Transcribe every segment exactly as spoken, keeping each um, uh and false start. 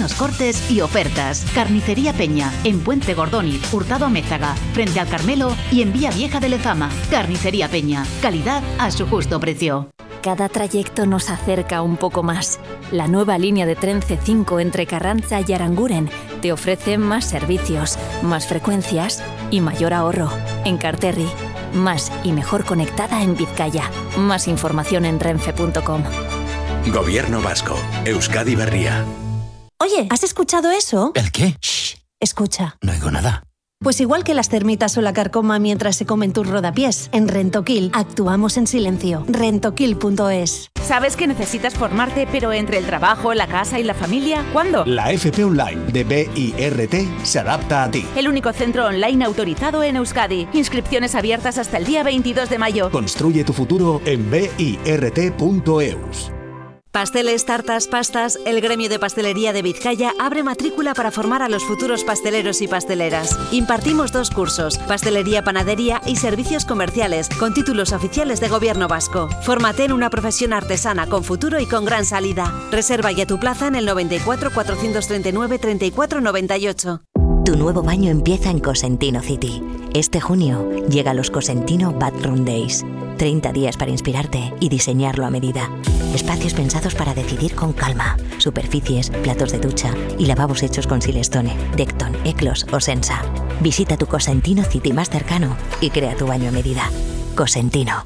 buenos cortes y ofertas. Carnicería Peña, en Puente Gordóniz, Hurtado Amézaga, frente al Carmelo y en Vía Vieja de Lezama. Carnicería Peña, calidad a su justo precio. Cada trayecto nos acerca un poco más. La nueva línea de tren ce cinco entre Carranza y Aranguren te ofrece más servicios, más frecuencias y mayor ahorro. Enkarterri, más y mejor conectada en Vizcaya. Más información en renfe punto com. Gobierno vasco, Euskadi Berria. Oye, ¿has escuchado eso? ¿El qué? Shh, escucha. No oigo nada. Pues igual que las termitas o la carcoma mientras se comen tus rodapiés, en Rentoquil actuamos en silencio. rentoquil punto es. ¿Sabes que necesitas formarte, pero entre el trabajo, la casa y la familia? ¿Cuándo? La F P Online de B I R T se adapta a ti. El único centro online autorizado en Euskadi. Inscripciones abiertas hasta el día veintidós de mayo. Construye tu futuro en B I R T punto eus. Pasteles, tartas, pastas. El Gremio de Pastelería de Vizcaya abre matrícula para formar a los futuros pasteleros y pasteleras. Impartimos dos cursos: pastelería, panadería y servicios comerciales, con títulos oficiales de Gobierno vasco. Fórmate en una profesión artesana con futuro y con gran salida. Reserva ya tu plaza en el noventa y cuatro, cuatrocientos treinta y nueve, treinta y cuatro noventa y ocho. Tu nuevo baño empieza en Cosentino City. Este junio llega los Cosentino Bathroom Days. treinta días para inspirarte y diseñarlo a medida. Espacios pensados para decidir con calma. Superficies, platos de ducha y lavabos hechos con Silestone, Decton, Eclos o Sensa. Visita tu Cosentino City más cercano y crea tu baño a medida. Cosentino.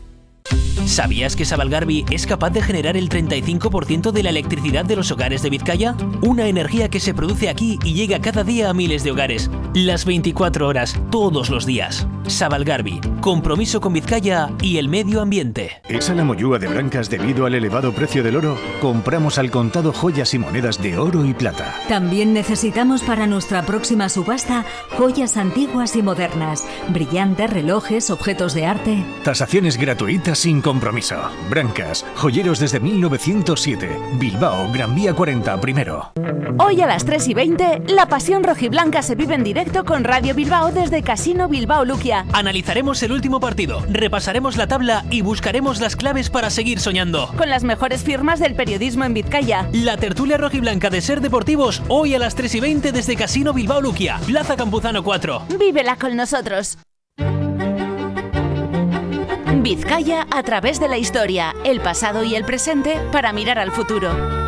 ¿Sabías que Sabalgarbi es capaz de generar el treinta y cinco por ciento de la electricidad de los hogares de Vizcaya? Una energía que se produce aquí y llega cada día a miles de hogares. Las veinticuatro horas, todos los días. Sabalgarbi, compromiso con Vizcaya y el medio ambiente. ¿Esa la mollúa de Blancas debido al elevado precio del oro? Compramos al contado joyas y monedas de oro y plata. También necesitamos para nuestra próxima subasta joyas antiguas y modernas, brillantes, relojes, objetos de arte. Tasaciones gratuitas sin compromiso. Blancas, joyeros desde mil novecientos siete. Bilbao, Gran Vía cuarenta, primero. Hoy a las tres y veinte, la pasión rojiblanca se vive en directo con Radio Bilbao desde Casino Bilbao Luquia. Analizaremos el último partido, repasaremos la tabla y buscaremos las claves para seguir soñando. Con las mejores firmas del periodismo en Vizcaya. La tertulia rojiblanca de Ser Deportivos, hoy a las tres y veinte desde Casino Bilbao Luquia, Plaza Campuzano cuatro. Vívela con nosotros. Vizcaya a través de la historia, el pasado y el presente para mirar al futuro.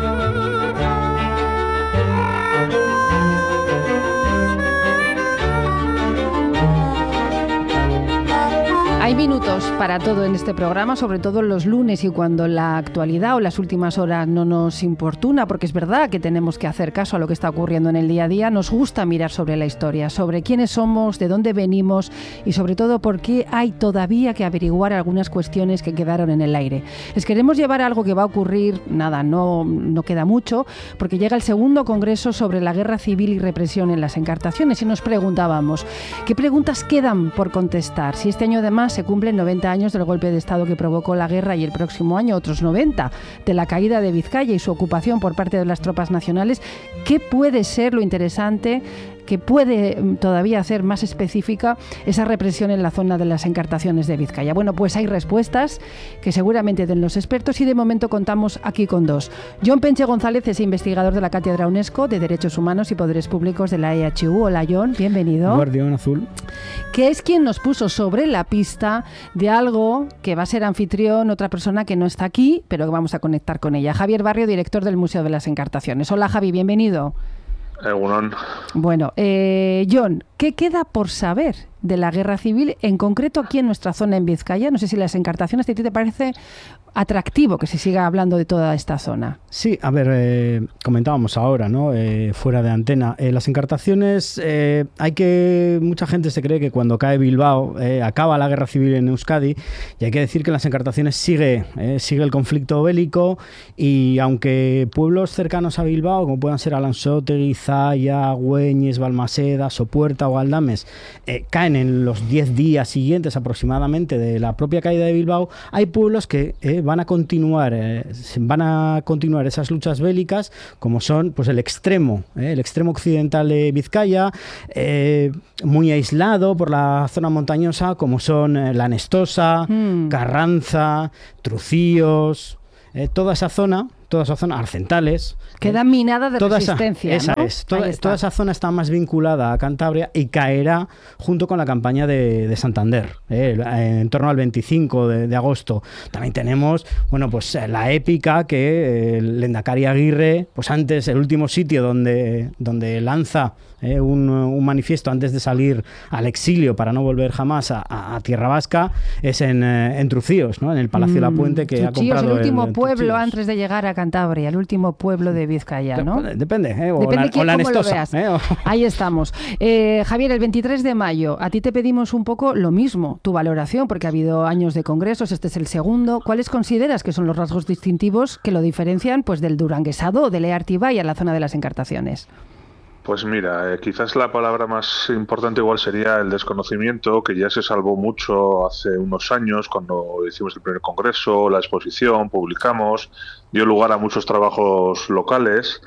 Hay minutos para todo en este programa, sobre todo los lunes y cuando la actualidad o las últimas horas no nos importuna, porque es verdad que tenemos que hacer caso a lo que está ocurriendo en el día a día. Nos gusta mirar sobre la historia, sobre quiénes somos, de dónde venimos y sobre todo por qué hay todavía que averiguar algunas cuestiones que quedaron en el aire. Les queremos llevar a algo que va a ocurrir, nada, no, no queda mucho, porque llega el segundo congreso sobre la guerra civil y represión en las Encartaciones y nos preguntábamos, ¿qué preguntas quedan por contestar? Si este año además se cumplen noventa años del golpe de Estado que provocó la guerra y el próximo año otros noventa de la caída de Vizcaya y su ocupación por parte de las tropas nacionales, ¿qué puede ser lo interesante que puede todavía hacer más específica esa represión en la zona de las Encartaciones de Vizcaya? Bueno, pues hay respuestas que seguramente den los expertos y de momento contamos aquí con dos. Jon Penche González es investigador de la Cátedra UNESCO de Derechos Humanos y Poderes Públicos de la E H U. Hola Jon, bienvenido. Guardián Azul. Que es quien nos puso sobre la pista de algo que va a ser anfitrión, otra persona que no está aquí, pero que vamos a conectar con ella. Javier Barrio, director del Museo de las Encartaciones. Hola Javi, bienvenido. Egunon. Bueno, eh, Jon, ¿qué queda por saber de la guerra civil, en concreto aquí en nuestra zona en Vizcaya? No sé si las Encartaciones, ¿a ti te parece atractivo que se siga hablando de toda esta zona? Sí, a ver, eh, comentábamos ahora, ¿no? Eh, fuera de antena. Eh, las Encartaciones, eh, hay que... Mucha gente se cree que cuando cae Bilbao eh, acaba la guerra civil en Euskadi, y hay que decir que en las Encartaciones sigue, eh, sigue el conflicto bélico, y aunque pueblos cercanos a Bilbao, como puedan ser Alansotegui, Zaya, Güeñes, Balmaseda, Sopuerta o Galdames, eh, caen en los diez días siguientes aproximadamente de la propia caída de Bilbao, hay pueblos que eh, van a continuar eh, van a continuar esas luchas bélicas, como son pues el extremo eh, el extremo occidental de Vizcaya, eh, muy aislado por la zona montañosa, como son eh, La Nestosa, mm. Carranza, Trucíos. Eh, toda esa zona toda esa zona, Arcentales. Queda ¿eh? minada de toda resistencia, esa, ¿no? Esa es, toda, toda esa zona está más vinculada a Cantabria y caerá junto con la campaña de, de Santander, ¿eh? en torno al veinticinco de, de agosto. También tenemos, bueno, pues la épica que el Lehendakari Aguirre, pues antes, el último sitio donde, donde lanza eh, un, un manifiesto antes de salir al exilio para no volver jamás a, a, a Tierra Vasca, es en, eh, en Trucíos, ¿no? En el Palacio mm, de la Puente que Trucíos, ha comprado el último el, pueblo Trucíos. Antes de llegar a Cantabria, el último pueblo de Vizcaya, ¿no? Depende, ¿eh? O Depende la, quién, o la cómo lo Nestosa, veas. ¿eh? O... Ahí estamos. Eh, Javier, el veintitrés de mayo, a ti te pedimos un poco lo mismo, tu valoración, porque ha habido años de congresos, este es el segundo. ¿Cuáles consideras que son los rasgos distintivos que lo diferencian pues del duranguesado o del Eartibay a la zona de las Encartaciones? Pues mira, eh, quizás la palabra más importante igual sería el desconocimiento, que ya se salvó mucho hace unos años cuando hicimos el primer congreso, la exposición, publicamos, dio lugar a muchos trabajos locales.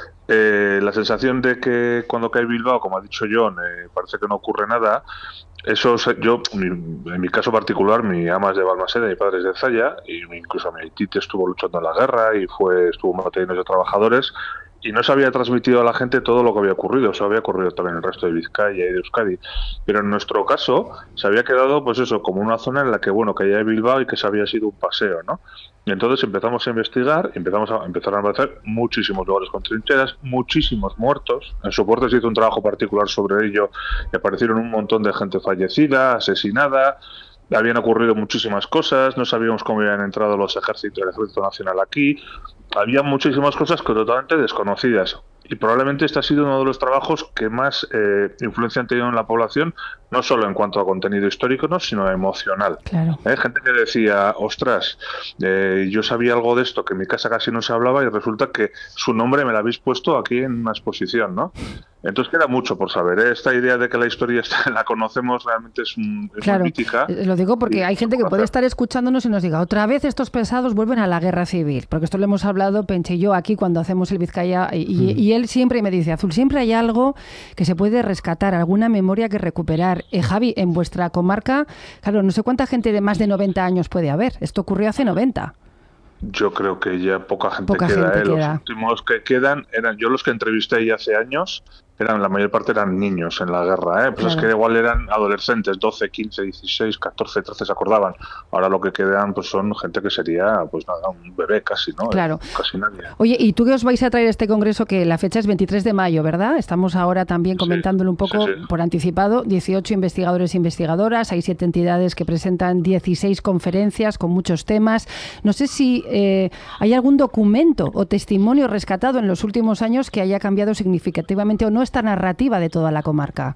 Eh, la sensación de que cuando cae Bilbao, como ha dicho John, eh, parece que no ocurre nada. Eso, yo, en mi caso particular, mi ama es de Balmaseda y mi padre es de Zalla, y incluso mi tite estuvo luchando en la guerra y fue estuvo manteniendo de trabajadores. Y no se había transmitido a la gente todo lo que había ocurrido, eso había ocurrido también en el resto de Vizcaya y de Euskadi. Pero en nuestro caso se había quedado, pues eso, como una zona en la que, bueno, caía de Bilbao y que se había sido un paseo, ¿no? Y entonces empezamos a investigar, empezamos a empezar a aparecer muchísimos lugares con trincheras, muchísimos muertos. En Soportes se hizo un trabajo particular sobre ello y aparecieron un montón de gente fallecida, asesinada. Habían ocurrido muchísimas cosas, no sabíamos cómo habían entrado los ejércitos del Ejército Nacional aquí. Había muchísimas cosas que totalmente desconocidas. Y probablemente este ha sido uno de los trabajos que más eh, influencia han tenido en la población, no solo en cuanto a contenido histórico, ¿no? sino emocional. Claro. ¿Eh? Gente que decía, ostras, eh, yo sabía algo de esto, que en mi casa casi no se hablaba y resulta que su nombre me lo habéis puesto aquí en una exposición, ¿no? Entonces queda mucho por saber. ¿eh? Esta idea de que la historia está, la conocemos realmente es, un, es claro, muy mítica. Lo digo porque hay gente que puede estar escuchándonos y nos diga, otra vez estos pesados vuelven a la guerra civil, porque esto lo hemos hablado Penche y yo aquí cuando hacemos el Vizcaya y, mm. y él siempre me dice, Azul, siempre hay algo que se puede rescatar, alguna memoria que recuperar. Eh, Javi, en vuestra comarca, claro, no sé cuánta gente de más de noventa años puede haber. Esto ocurrió hace noventa. Yo creo que ya poca gente poca queda. Gente ¿eh? queda. Los últimos que quedan eran yo los que entrevisté ya hace años. Eran, la mayor parte eran niños en la guerra, ¿eh? Pues claro. Es que igual eran adolescentes, doce, quince, dieciséis, catorce, trece, se acordaban. Ahora lo que quedan pues son gente que sería, pues nada, un bebé casi, ¿no? Claro. Casi nadie. Oye, ¿y tú qué os vais a traer a este congreso? Que la fecha es veintitrés de mayo, ¿verdad? Estamos ahora también comentándolo un poco sí, sí. por anticipado. dieciocho investigadores e investigadoras, hay siete entidades que presentan dieciséis conferencias con muchos temas. No sé si eh, hay algún documento o testimonio rescatado en los últimos años que haya cambiado significativamente o no esta narrativa de toda la comarca.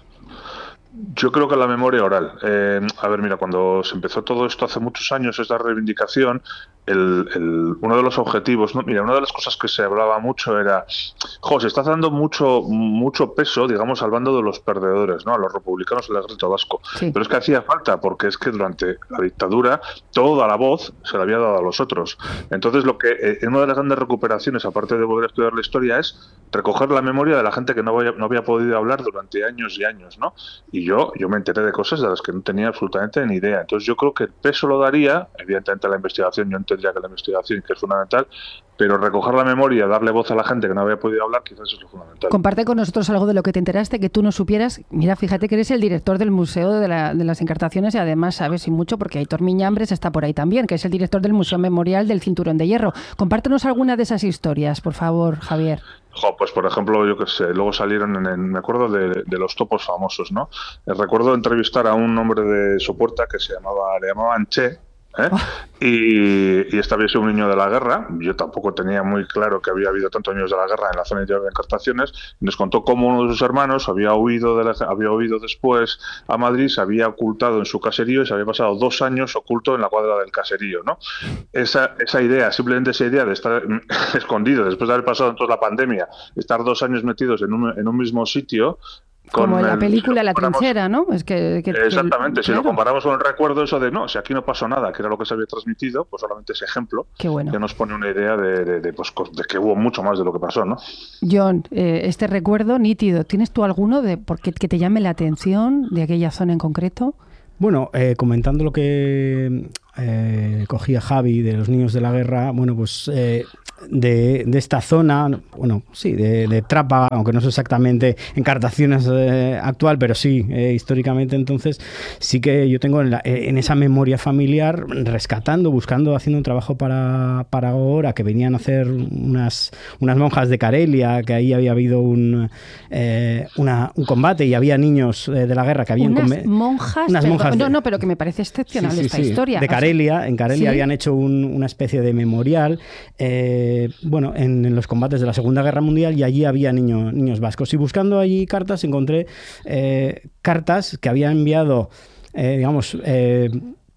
Yo creo que la memoria oral. Eh, a ver, mira, cuando se empezó todo esto hace muchos años, esta reivindicación, el, el, uno de los objetivos, ¿no? Mira, una de las cosas que se hablaba mucho era, jo, se está dando mucho mucho peso, digamos, al bando de los perdedores, ¿no? A los republicanos del ejército vasco. Sí. Pero es que hacía falta, porque es que durante la dictadura toda la voz se la había dado a los otros. Entonces, lo que eh, una de las grandes recuperaciones, aparte de volver a estudiar la historia, es recoger la memoria de la gente que no había, no había podido hablar durante años y años, ¿no? Y yo, yo me enteré de cosas de las que no tenía absolutamente ni idea. Entonces yo creo que el peso lo daría, evidentemente la investigación, yo entendería que la investigación que es fundamental, pero recoger la memoria, darle voz a la gente que no había podido hablar, quizás es lo fundamental. Comparte con nosotros algo de lo que te enteraste, que tú no supieras. Mira, fíjate que eres el director del Museo de, la, de las Encartaciones y además sabes y mucho, porque Aitor Miñambres está por ahí también, que es el director del Museo Memorial del Cinturón de Hierro. Compártenos alguna de esas historias, por favor, Javier. Jo, pues por ejemplo, yo que sé, luego salieron, en, en, me acuerdo de, de los topos famosos, ¿no? Eh, recuerdo entrevistar a un hombre de Sopuerta que se llamaba, le llamaban Che, ¿eh? Oh. Y, y este había sido un niño de la guerra. Yo tampoco tenía muy claro que había habido tantos años de la guerra en la zona interior de Encartaciones. Nos contó cómo uno de sus hermanos había huido, de la, había huido después a Madrid, se había ocultado en su caserío y se había pasado dos años oculto en la cuadra del caserío, ¿no? Esa, esa idea, simplemente esa idea de estar escondido después de haber pasado entonces la pandemia, estar dos años metidos en un, en un mismo sitio. Como en la el, película si La Trinchera, ¿no? Es que, que Exactamente, que, si claro. lo comparamos con el recuerdo eso de no, si aquí no pasó nada, que era lo que se había transmitido, pues solamente ese ejemplo Qué bueno. ya nos pone una idea de, de, de, pues, de que hubo mucho más de lo que pasó, ¿no? John, eh, este recuerdo nítido, ¿tienes tú alguno de porque que te llame la atención de aquella zona en concreto? Bueno, eh, comentando lo que eh, cogía Javi de los niños de la guerra, bueno, pues eh, de, de esta zona, bueno, sí, de, de Trápaga, aunque no es exactamente Encartaciones eh, actual, pero sí, eh, históricamente. Entonces sí que yo tengo en, la, en esa memoria familiar rescatando, buscando, haciendo un trabajo para, para Gogora, que venían a hacer unas, unas monjas de Carelia, que ahí había habido un, eh, una, un combate y había niños eh, de la guerra que habían... Unas come- monjas, unas perdón, monjas de, no, no, pero que me parece excepcional sí, sí, esta sí, historia. de Carelia, o sea, en Carelia ¿sí? habían hecho un, una especie de memorial, eh, bueno, en, en los combates de la Segunda Guerra Mundial, y allí había niño, niños vascos. Y buscando allí cartas encontré eh, cartas que había enviado, eh, digamos, eh,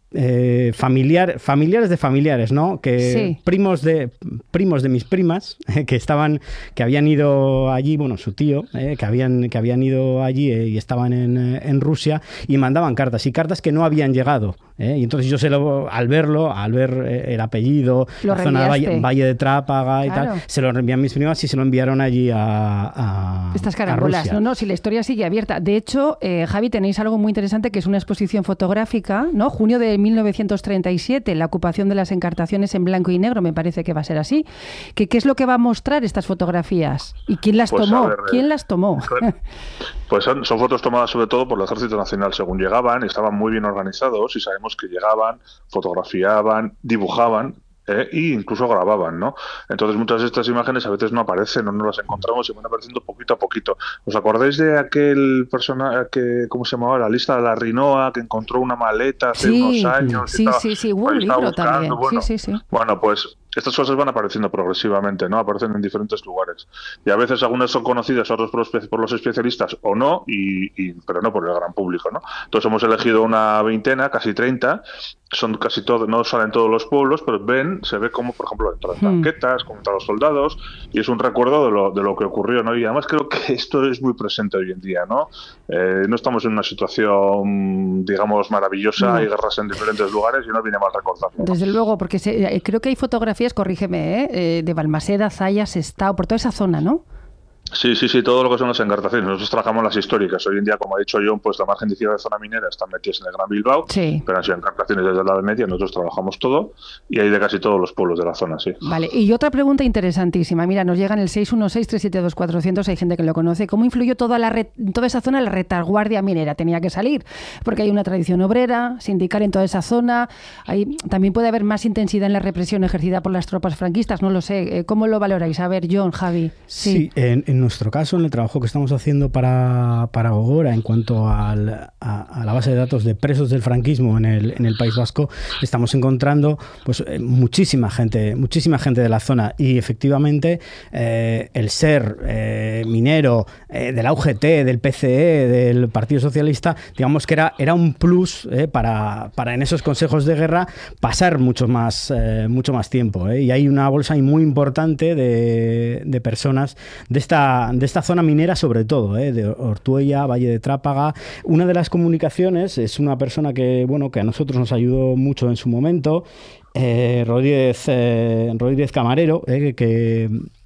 Eh, familiar, familiares de familiares, ¿no? Que sí. primos de primos de mis primas eh, que estaban, que habían ido allí, bueno, su tío, eh, que habían que habían ido allí eh, y estaban en, en Rusia y mandaban cartas y cartas que no habían llegado. Eh, y entonces yo se lo, al verlo, al ver eh, el apellido, lo la zona de Valle, reenviaste. Valle de Trápaga y Claro. tal, se lo reenvían mis primas y se lo enviaron allí a, a Estas a carambolas. Rusia. No, no, si la historia sigue abierta. De hecho, eh, Javi, tenéis algo muy interesante que es una exposición fotográfica, ¿no? Junio de mil novecientos treinta y siete, la ocupación de las Encartaciones en blanco y negro, me parece que va a ser así. ¿Qué, qué es lo que va a mostrar estas fotografías? ¿Y quién las Pues, tomó? a ver, ¿Quién las tomó? Pues son, son fotos tomadas sobre todo por el Ejército Nacional según llegaban, estaban muy bien organizados y sabemos que llegaban, fotografiaban, dibujaban, eh, e incluso grababan, ¿no? Entonces muchas de estas imágenes a veces no aparecen o no las encontramos y van apareciendo poquito a poquito. ¿Os acordáis de aquel personaje que, ¿cómo se llamaba? La lista de la Rinoa, que encontró una maleta hace Sí, unos años? y sí, estaba- sí, sí, hubo pues un estaba libro buscando, también. Bueno, Sí, sí, sí. bueno, pues estas cosas van apareciendo progresivamente, ¿no? Aparecen en diferentes lugares. Y a veces algunas son conocidas, otras por los, por los especialistas o no, y, y, pero no por el gran público, ¿no? Entonces hemos elegido una veintena, casi treinta, son casi todos, no salen todos los pueblos, pero ven, se ve como, por ejemplo, entran Hmm. tanquetas, como entran los soldados, y es un recuerdo de lo, de lo que ocurrió, ¿no? Y además creo que esto es muy presente hoy en día, ¿no? Eh, no estamos en una situación, digamos, maravillosa, No. hay guerras en diferentes lugares y no viene mal recordarlo, ¿no? Desde luego, porque se- eh, creo que hay fotografías, corrígeme, ¿eh? Eh, de Balmaseda, Zaya, Sestao, por toda esa zona, ¿no? Sí, sí, sí, todo lo que son las encartaciones. Nosotros trabajamos las históricas. Hoy en día, como ha dicho John, pues la margen de izquierda de zona minera están metidas en el Gran Bilbao, Sí. pero han sido encartaciones desde la Edad Media. Nosotros trabajamos todo y hay de casi todos los pueblos de la zona, sí. Vale, y otra pregunta interesantísima. Mira, nos llega en el seis uno seis, tres siete dos, cuatro cero cero, hay gente que lo conoce. ¿Cómo influyó toda, la re- toda esa zona la retaguardia minera? Tenía que salir, porque hay una tradición obrera, sindical en toda esa zona. Hay, también puede haber más intensidad en la represión ejercida por las tropas franquistas, no lo sé. Eh, ¿Cómo lo valoráis? A ver, John, Javi. Sí, en, en nuestro caso, en el trabajo que estamos haciendo para, para Gogora en cuanto al, a, a la base de datos de presos del franquismo en el, en el País Vasco, estamos encontrando pues eh, muchísima gente, muchísima gente de la zona y efectivamente eh, el ser eh, minero eh, de la U G T, del P C E, del Partido Socialista, digamos que era, era un plus eh, para, para en esos consejos de guerra pasar mucho más, eh, mucho más tiempo. Eh, y hay una bolsa ahí muy importante de, de personas de esta, de esta zona minera sobre todo, ¿eh? De Ortuella, Valle de Trápaga. Una de las comunicaciones es una persona que, bueno, que a nosotros nos ayudó mucho en su momento, eh, Rodríguez, eh, Rodríguez Camarero, eh, que...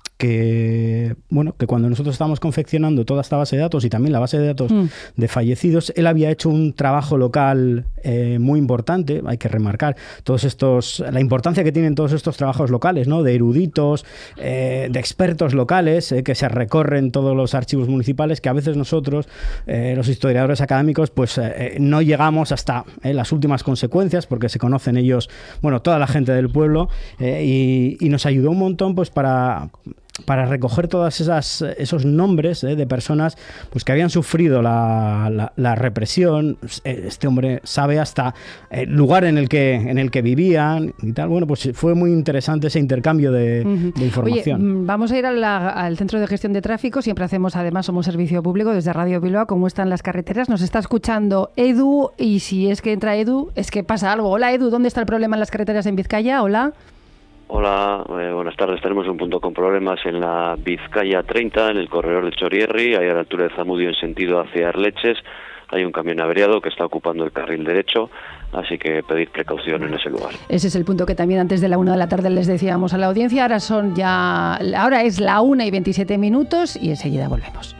que bueno que cuando nosotros estábamos confeccionando toda esta base de datos y también la base de datos mm. de fallecidos, él había hecho un trabajo local eh, muy importante. Hay que remarcar todos estos la importancia que tienen todos estos trabajos locales, ¿no? De eruditos, eh, de expertos locales eh, que se recorren todos los archivos municipales, que a veces nosotros eh, los historiadores académicos pues eh, no llegamos hasta eh, las últimas consecuencias, porque se conocen ellos, bueno, toda la gente del pueblo, eh, y, y nos ayudó un montón pues para para recoger todas esas esos nombres eh, de personas pues que habían sufrido la, la, la represión. Este hombre sabe hasta el lugar en el que en el que vivían y tal. Bueno, pues fue muy interesante ese intercambio de, uh-huh. de información. Oye, vamos a ir a la, al Centro de Gestión de Tráfico. Siempre hacemos, además, somos servicio público desde Radio Bilbao. ¿Cómo están las carreteras? Nos está escuchando Edu, y si es que entra Edu, es que pasa algo. Hola, Edu, ¿dónde está el problema en las carreteras en Vizcaya? Hola. Hola, eh, buenas tardes. Tenemos un punto con problemas en la Vizcaya treinta, en el corredor de Chorierri, ahí a la altura de Zamudio en sentido hacia Arleches. Hay un camión averiado que está ocupando el carril derecho, así que pedir precaución en ese lugar. Ese es el punto que también antes de la una de la tarde les decíamos a la audiencia. Ahora son ya, ahora es la una y veintisiete minutos y enseguida volvemos.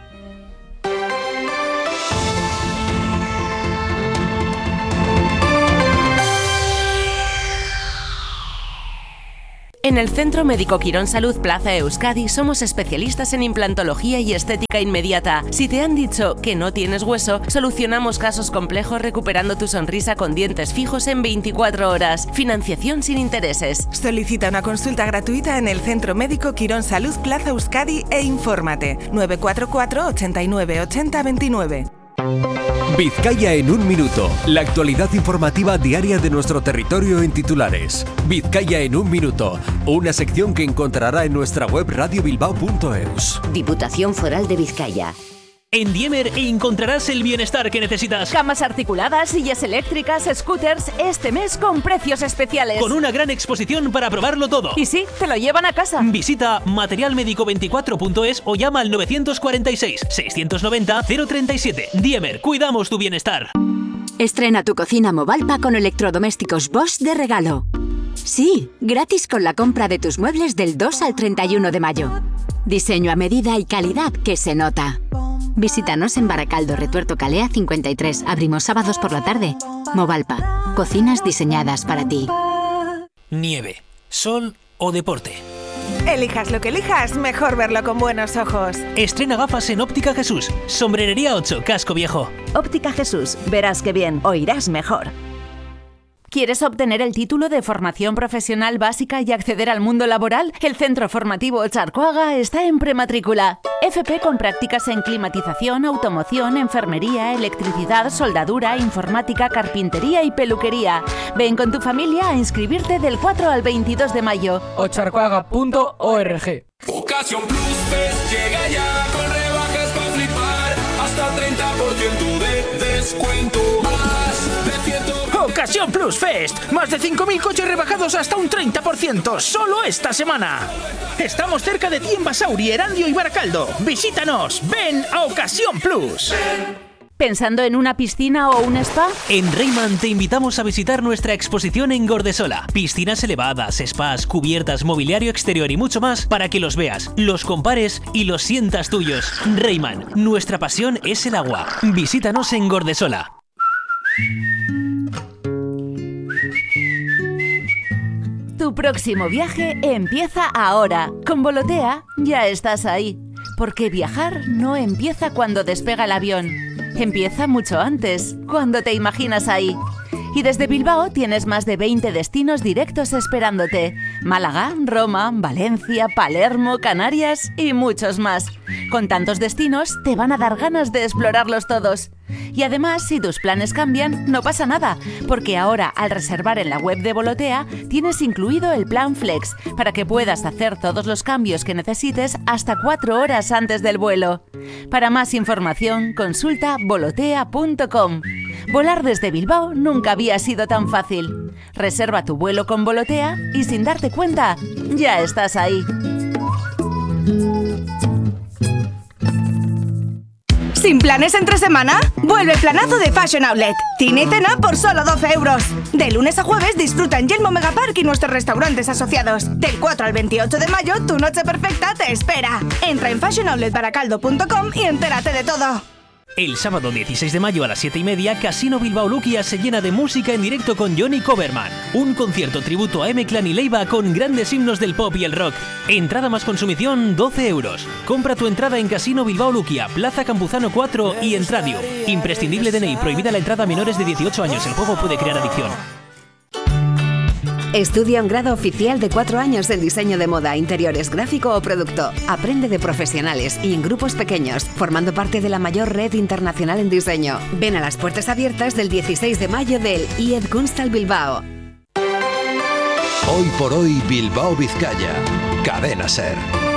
En el Centro Médico Quirón Salud Plaza Euskadi somos especialistas en implantología y estética inmediata. Si te han dicho que no tienes hueso, solucionamos casos complejos recuperando tu sonrisa con dientes fijos en veinticuatro horas. Financiación sin intereses. Solicita una consulta gratuita en el Centro Médico Quirón Salud Plaza Euskadi e infórmate. nueve cuatro cuatro, ochenta y nueve, ochenta, veintinueve. Vizcaya en un minuto. La actualidad informativa diaria de nuestro territorio en titulares. Vizcaya en un minuto. Una sección que encontrará en nuestra web radio bilbao punto eus. Diputación Foral de Vizcaya. En Diemer encontrarás el bienestar que necesitas. Camas articuladas, sillas eléctricas, scooters, este mes con precios especiales. Con una gran exposición para probarlo todo. Y sí, te lo llevan a casa. Visita material médico veinticuatro punto es o llama al novecientos cuarenta y seis, seiscientos noventa, cero treinta y siete. Diemer, cuidamos tu bienestar. Estrena tu cocina Movalpa con electrodomésticos Bosch de regalo. Sí, gratis con la compra de tus muebles del dos al treinta y uno de mayo. Diseño a medida y calidad que se nota. Visítanos en Baracaldo, Retuerto Calea cincuenta y tres. Abrimos sábados por la tarde. Movalpa. Cocinas diseñadas para ti. Nieve, sol o deporte. Elijas lo que elijas, mejor verlo con buenos ojos. Estrena gafas en Óptica Jesús. Sombrerería ocho, Casco Viejo. Óptica Jesús. Verás que bien, oirás mejor. ¿Quieres obtener el título de formación profesional básica y acceder al mundo laboral? El Centro Formativo Ocharcoaga está en prematrícula. F P con prácticas en climatización, automoción, enfermería, electricidad, soldadura, informática, carpintería y peluquería. Ven con tu familia a inscribirte del cuatro al veintidós de mayo. ocharcoaga punto org. Ocasión Plus Fest llega ya con rebajas para flipar. Hasta treinta por ciento de descuento. Más de ciento. Ocasión Plus Fest. Más de cinco mil coches rebajados hasta un treinta por ciento. Solo esta semana. Estamos cerca de ti en Basauri, Erandio y Baracaldo. Visítanos. Ven a Ocasión Plus. ¿Pensando en una piscina o un spa? En Reyman te invitamos a visitar nuestra exposición en Gordesola. Piscinas elevadas, spas, cubiertas, mobiliario exterior y mucho más para que los veas, los compares y los sientas tuyos. Reyman, nuestra pasión es el agua. Visítanos en Gordesola. Tu próximo viaje empieza ahora. Con Volotea ya estás ahí. Porque viajar no empieza cuando despega el avión. Empieza mucho antes, cuando te imaginas ahí. Y desde Bilbao tienes más de veinte destinos directos esperándote. Málaga, Roma, Valencia, Palermo, Canarias y muchos más. Con tantos destinos te van a dar ganas de explorarlos todos. Y además, si tus planes cambian, no pasa nada, porque ahora al reservar en la web de Volotea tienes incluido el plan Flex para que puedas hacer todos los cambios que necesites hasta cuatro horas antes del vuelo. Para más información, consulta volotea punto com. Volar desde Bilbao nunca había sido tan fácil. Reserva tu vuelo con Volotea y sin darte cuenta, ya estás ahí. ¿Sin planes entre semana? Vuelve el planazo de Fashion Outlet. Cine y cena por solo doce euros. De lunes a jueves disfruta en Yelmo Megapark y nuestros restaurantes asociados. Del cuatro al veintiocho de mayo, tu noche perfecta te espera. Entra en fashion outlet baracaldo punto com y entérate de todo. El sábado dieciséis de mayo a las siete y media, Casino Bilbao Luquia se llena de música en directo con Johnny Coverman. Un concierto tributo a M-Clan y Leiva con grandes himnos del pop y el rock. Entrada más consumición, doce euros. Compra tu entrada en Casino Bilbao Luquia, Plaza Campuzano cuatro y Entradio. Imprescindible D N I, prohibida la entrada a menores de dieciocho años. El juego puede crear adicción. Estudia un grado oficial de cuatro años en diseño de moda, interiores, gráfico o producto. Aprende de profesionales y en grupos pequeños, formando parte de la mayor red internacional en diseño. Ven a las puertas abiertas del dieciséis de mayo del I E D Kunsthal Bilbao. Hoy por hoy Bilbao Vizcaya. Cadena Ser.